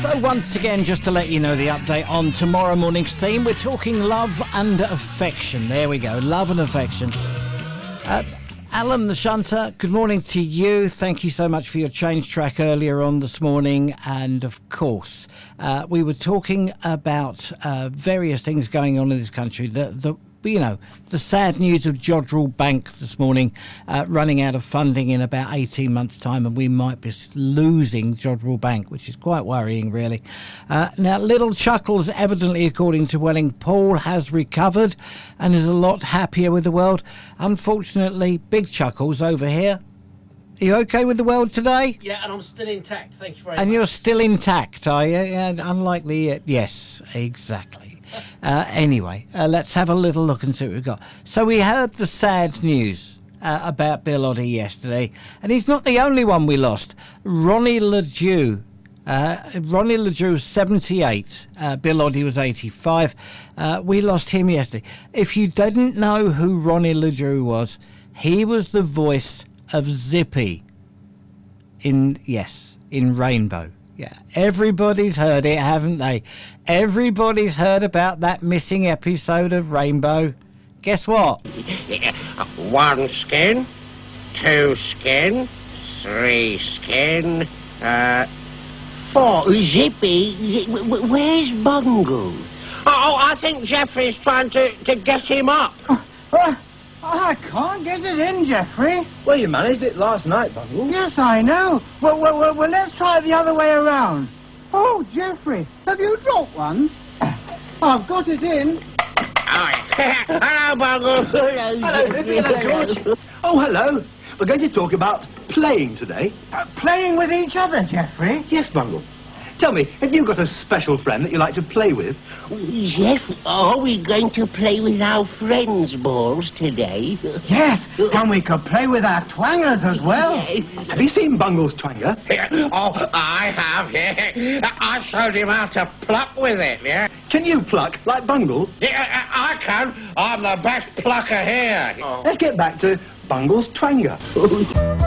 So once again, just to let you know the update on tomorrow morning's theme, we're talking love and affection. There we go, love and affection. Alan the Shunter, good morning to you. Thank you so much for your change track earlier on this morning. And of course, we were talking about various things going on in this country. The sad news of Jodrell Bank this morning running out of funding in about 18 months' time, and we might be losing Jodrell Bank, which is quite worrying, really. Now, Little Chuckles, evidently, according to Welling Paul, has recovered and is a lot happier with the world. Unfortunately, Big Chuckles over here. Are you okay with the world today? Yeah, and I'm still intact. Thank you very much. And you're still intact, are you? Yeah, unlikely. Yes, exactly. Anyway, let's have a little look and see what we've got. So we heard the sad news about Bill Oddie yesterday, and he's not the only one we lost. Ronnie Ledoux. Ronnie Ledoux was 78. Bill Oddie was 85. We lost him yesterday. If you didn't know who Ronnie Ledoux was, he was the voice of Zippy in Rainbow. Yeah, everybody's heard it, haven't they? Everybody's heard about that missing episode of Rainbow. Guess what? 1 skin, 2 skin, 3 skin, 4. Zippy, where's Bungle? Oh, I think Geoffrey's trying to get him up. I can't get it in, Geoffrey. Well, you managed it last night, Bungle. Yes, I know. Well, let's try it the other way around. Oh, Geoffrey, have you dropped one? I've got it in. Hello, Bungle. Hello, Zippy. Hello, George. Oh, hello. We're going to talk about playing today. Playing with each other, Geoffrey? Yes, Bungle. Tell me, have you got a special friend that you like to play with? Jeff, are we going to play with our friends' balls today? Yes, and we could play with our twangers as well. Have you seen Bungle's twanger? Oh, I have, yeah. I showed him how to pluck with it, yeah. Can you pluck like Bungle? Yeah, I can. I'm the best plucker here. Let's get back to Bungle's twanger.